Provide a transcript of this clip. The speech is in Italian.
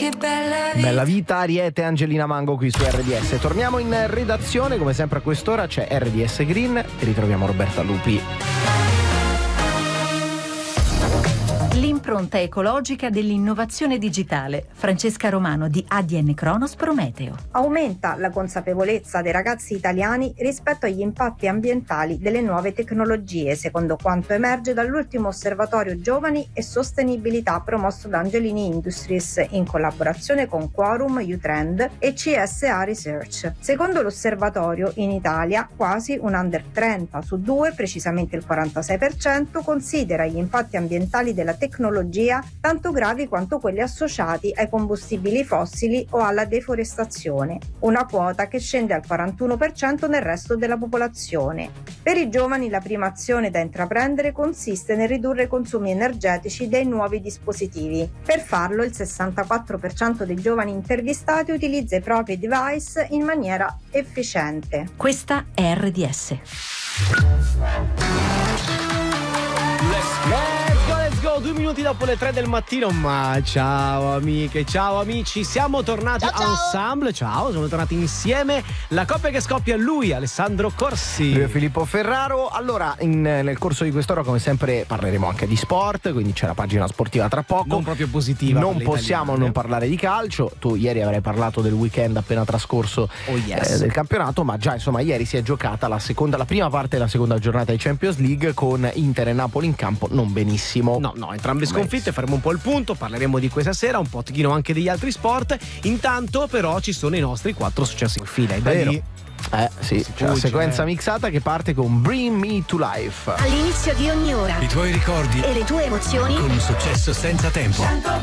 Bella vita, Ariete e Angelina Mango qui su RDS. Torniamo in redazione, come sempre a quest'ora c'è RDS Green e ritroviamo Roberta Lupi. L'impronta ecologica dell'innovazione digitale. Francesca Romano di ADN Cronos Prometeo. Aumenta la consapevolezza dei ragazzi italiani rispetto agli impatti ambientali delle nuove tecnologie, secondo quanto emerge dall'ultimo osservatorio Giovani e Sostenibilità promosso da Angelini Industries in collaborazione con Quorum, Utrend e CSA Research. Secondo l'osservatorio, in Italia quasi un under 30 su 2, precisamente il 46%, considera gli impatti ambientali della tecnologia tanto gravi quanto quelli associati ai combustibili fossili o alla deforestazione, una quota che scende al 41% nel resto della popolazione. Per i giovani la prima azione da intraprendere consiste nel ridurre i consumi energetici dei nuovi dispositivi. Per farlo il 64% dei giovani intervistati utilizza i propri device in maniera efficiente. Questa è RDS. Let's go, 2 minuti dopo le 3 del mattino. Ma ciao amiche, ciao amici, siamo tornati ensemble. Ciao, siamo tornati insieme. La coppia che scoppia, lui Alessandro Corsi, Io Filippo Ferraro. Allora, nel corso di quest'ora, come sempre, parleremo anche di sport, quindi c'è la pagina sportiva tra poco. non proprio positiva. Non possiamo non parlare di calcio. Tu ieri avrai parlato del weekend appena trascorso del campionato, ma già insomma ieri si è giocata la prima parte della seconda giornata di Champions League con Inter e Napoli in campo non benissimo. No, entrambe sconfitte, faremo un po' il punto, parleremo di questa sera, un pochino anche degli altri sport. Intanto però ci sono i nostri 4 successi in fila. Vero. Sì, c'è la sequenza mixata che parte con Bring Me to Life. All'inizio di ogni ora i tuoi ricordi e le tue emozioni con un successo senza tempo. 102.7